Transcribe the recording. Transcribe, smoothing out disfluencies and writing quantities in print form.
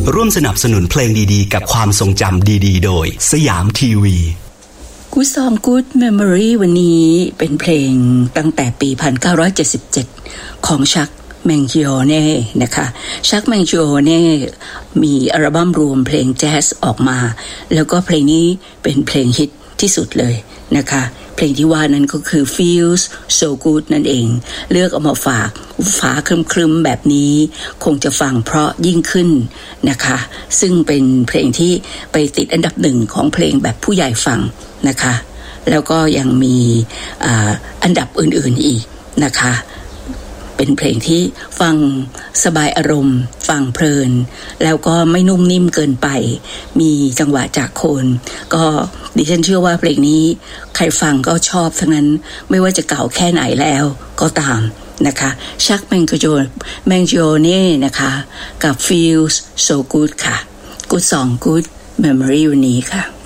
ร่วมสนับสนุนเพลงดีๆกับความทรงจำดีๆโดยสยามทีวี Good Song Good Memory วันนี้เป็นเพลงตั้งแต่ปี 1977 ของชักแมงจิโอเน่นะคะชักแมงจิโอเน่มีอัลบั้มรวมเพลงแจ๊สออกมาแล้วก็เพลงนี้เป็นเพลงฮิตที่สุดเลยนะคะเพลงที่ว่านั้นก็คือ Feels So Good นั่นเองเลือกเอามาฝากฟ้าครึ้มๆแบบนี้คงจะฟังเพราะยิ่งขึ้นนะคะซึ่งเป็นเพลงที่ไปติดอันดับ1ของเพลงแบบผู้ใหญ่ฟังนะคะแล้วก็ยังมีอันดับอื่นๆอีกนะคะเป็นเพลงที่ฟังสบายอารมณ์ฟังเพลินแล้วก็ไม่นุ่มนิ่มเกินไปมีจังหวะจากโคนก็ดิฉันเชื่อว่าเพลงนี้ใครฟังก็ชอบทั้งนั้นไม่ว่าจะเก่าแค่ไหนแล้วก็ตามนะคะชักแมงจิโอเน่นะคะกับ Feels So Good ค่ะ Good Song Good Memory วันนี้ค่ะ